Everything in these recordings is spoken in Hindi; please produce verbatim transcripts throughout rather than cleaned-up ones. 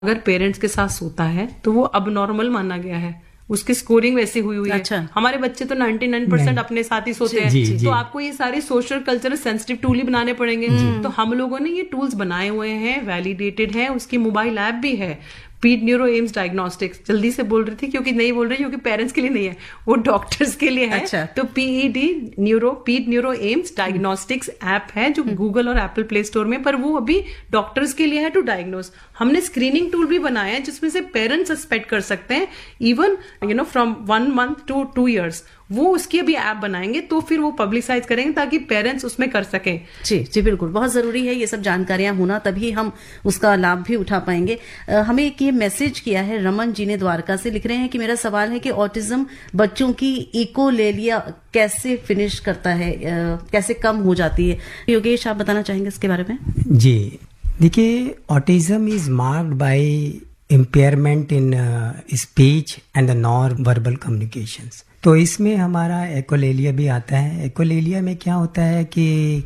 अगर पेरेंट्स के साथ सोता है तो वो अब नॉर्मल माना गया है, उसकी स्कोरिंग वैसी हुई हुई अच्छा। है। हमारे बच्चे तो निन्यानवे परसेंट अपने साथ ही सोते हैं। जी, जी। तो आपको ये सारे सोशल कल्चरल सेंसिटिव टूल ही बनाने पड़ेंगे। तो हम लोगों ने ये टूल्स बनाए हुए हैं, वैलिडेटेड है, उसकी मोबाइल ऐप भी है, पीड न्यूरो एम्स डायग्नोस्टिक्स। जल्दी से बोल रही थी क्योंकि नहीं बोल रही क्योंकि पेरेंट्स के लिए नहीं है, वो डॉक्टर्स के लिए है। अच्छा। तो पीईडी न्यूरो पीड न्यूरो एम्स डायग्नोस्टिक्स ऐप है जो गूगल और एप्पल प्ले स्टोर में, पर वो अभी डॉक्टर्स के लिए है टू डायग्नोस। हमने स्क्रीनिंग टूल भी बनाया है जिसमें से पेरेंट्स सस्पेक्ट कर सकते हैं even you know from one month to two years. वो उसकी अभी ऐप बनाएंगे तो फिर वो पब्लिसाइज करेंगे ताकि पेरेंट्स उसमें कर सकें। जी जी बिल्कुल, बहुत जरूरी है ये सब जानकारियां होना, तभी हम उसका लाभ भी उठा पाएंगे। आ, हमें एक ये मैसेज किया है रमन जी ने द्वारका से, लिख रहे हैं कि मेरा सवाल है कि ऑटिज्म बच्चों की इकोलेलिया कैसे फिनिश करता है, आ, कैसे कम हो जाती है। योगेश, आप बताना चाहेंगे इसके बारे में? जी देखिए, autism is marked by impairment in speech and the non verbal communications. तो इसमें हमारा एकोलेलिया भी आता है। एकोलेलिया में क्या होता है कि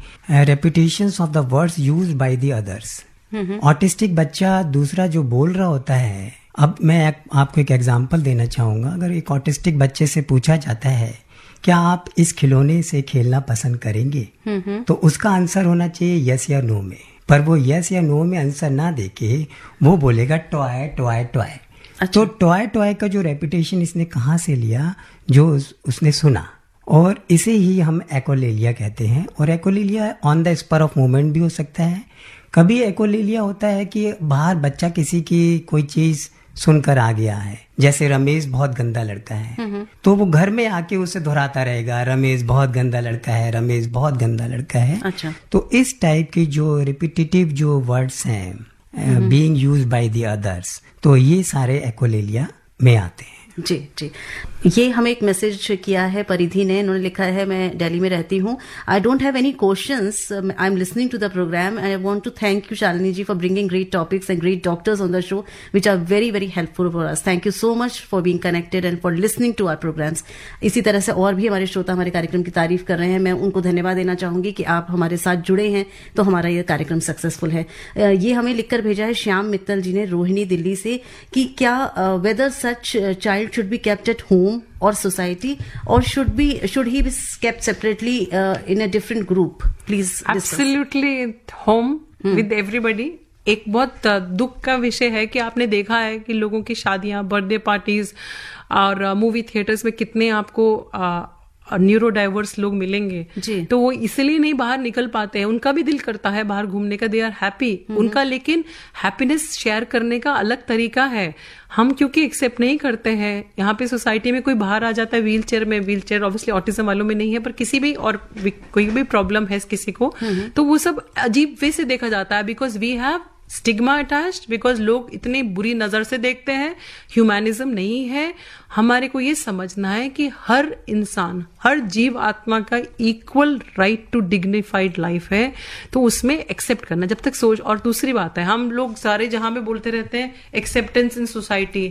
repetitions of the words used by the others. Autistic बच्चा दूसरा जो बोल रहा होता है, अब मैं एक, आपको एक एग्जांपल देना चाहूंगा। अगर एक ऑटिस्टिक बच्चे से पूछा जाता है क्या आप इस खिलौने से खेलना पसंद करेंगे, तो उसका आंसर होना चाहिए यस या नो में। पर वो यस या नो में आंसर ना देके वो बोलेगा टॉय टॉय टॉय। अच्छा। तो टॉय टॉय का जो रेपुटेशन इसने कहाँ से लिया, जो उस, उसने सुना, और इसे ही हम एकोलेलिया कहते हैं। और एकोलेलिया on the spur of moment भी हो सकता है। कभी एकोलेलिया होता है कि बाहर बच्चा किसी की कोई चीज सुनकर आ गया है, जैसे रमेश बहुत गंदा लड़का है, तो वो घर में आके उसे दोहराता रहेगा, रमेश बहुत गंदा लड़का है, रमेश बहुत गंदा लड़का है। अच्छा। तो इस टाइप के जो रिपीटेटिव जो वर्ड्स हैं being used by the others, तो ये सारे एकोलेलिया में आते हैं। जी जी, ये हमें एक मैसेज किया है परिधि ने, इन्होंने लिखा है मैं दिल्ली में रहती हूँ, I don't have any questions, I am listening to the programme and I want to thank you Shalini ji for bringing great topics and great doctors on the show which are very very helpful for us. Thank you so much for being connected and for listening to our programmes. इसी तरह से और भी हमारे श्रोता हमारे कार्यक्रम की तारीफ कर रहे हैं, मैं उनको धन्यवाद देना चाहूंगी कि आप हमारे साथ जुड़े हैं तो हमारा ये कार्यक्रम सक्सेसफुल है। ये हमें लिखकर भेजा है श्याम मित्तल जी ने रोहिणी दिल्ली से कि क्या weather such child should be kept at home or society or should be should he be kept separately uh, in a different group? Please discuss. Absolutely at home hmm. with everybody. एक बहुत दुख का विषय है कि आपने देखा है कि लोगों की शादियां, बर्थडे पार्टीज और मूवी थिएटर्स में कितने आपको न्यूरो डाइवर्स लोग मिलेंगे जी। तो वो इसलिए नहीं बाहर निकल पाते हैं, उनका भी दिल करता है बाहर घूमने का, दे आर हैप्पी उनका, लेकिन हैप्पीनेस शेयर करने का अलग तरीका है। हम क्योंकि एक्सेप्ट नहीं करते हैं, यहाँ पे सोसाइटी में कोई बाहर आ जाता है व्हील चेयर में, व्हील चेयर ऑब्वियसली ऑटिज्म वालों में नहीं है, पर किसी भी और कोई भी प्रॉब्लम है किसी को, तो वो सब अजीब वे से देखा जाता है because we have stigma attached, because लोग इतनी बुरी नजर से देखते हैं। ह्यूमैनिज्म नहीं है। हमारे को ये समझना है कि हर इंसान, हर जीव आत्मा का equal right to dignified life है, तो उसमें एक्सेप्ट करना जब तक सोच। और दूसरी बात है, हम लोग सारे जहां पे बोलते रहते हैं acceptance in society,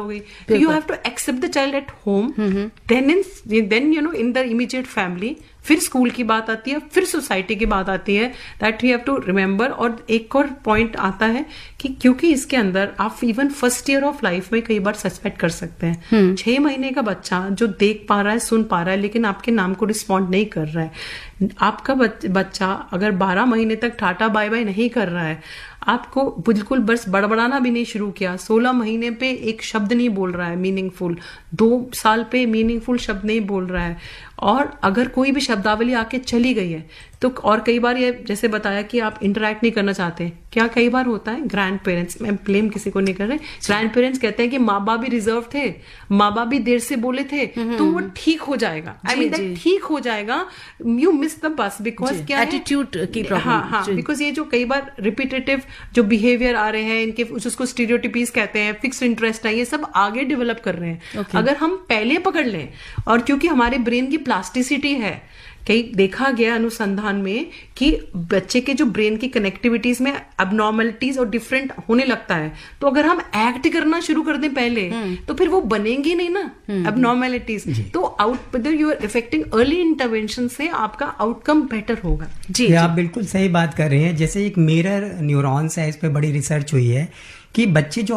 you have to accept the child at home, then in then you know in the immediate family, फिर स्कूल की बात आती है, फिर सोसाइटी की बात आती है, that you have to remember. और एक और पॉइंट आता है कि क्योंकि इसके अंदर आप even first year of life में कई बार सस्पेक्ट कर सकते हैं। छह महीने का बच्चा जो देख पा रहा है, सुन पा रहा है, लेकिन आपके नाम को रिस्पॉन्ड नहीं कर रहा है। आपका बच्चा अगर बारह महीने तक टाटा बाय बाय नहीं कर रहा है, आपको बिल्कुल बस बड़बड़ाना भी नहीं शुरू किया, सोलह महीने पे एक शब्द नहीं बोल रहा है मीनिंगफुल, दो साल पे मीनिंगफुल शब्द नहीं बोल रहा है, और अगर कोई भी शब्दावली आके चली गई है तो, और कई बार ये जैसे बताया कि आप इंटरैक्ट नहीं करना चाहते, क्या कई बार होता है ग्रैंड पेरेंट्स, मैं ब्लेम किसी को नहीं कर रहे, ग्रैंड पेरेंट्स कहते हैं कि माँ बाप भी रिजर्व थे, माँ बाप भी देर से बोले थे, तो वो ठीक हो जाएगा, आई मीन दैट ठीक हो जाएगा, you miss the bus because क्या एटीट्यूड की प्रॉब्लम। हाँ हाँ, बिकॉज ये जो कई बार रिपीटेटिव जो बिहेवियर आ रहे हैं, इनके उसको स्टीरियोटिपीज कहते हैं, फिक्स्ड इंटरेस्ट है, ये सब आगे डेवलप कर रहे हैं। okay. अगर हम पहले पकड़ लें, और क्योंकि हमारे ब्रेन की प्लास्टिसिटी है, कई देखा गया अनुसंधान में कि बच्चे के जो ब्रेन की कनेक्टिविटीज में अबनॉर्मलिटीज और डिफरेंट होने लगता है, तो अगर हम एक्ट करना शुरू कर दें पहले, तो फिर वो बनेंगी नहीं ना अबनॉर्मलिटीज। तो out you are affecting early intervention से आपका आउटकम बेटर होगा। जी, जी आप बिल्कुल सही बात कर रहे हैं। जैसे एक मिरर न्यूरॉन्स है, इस पे बड़ी रिसर्च हुई है कि बच्चे जो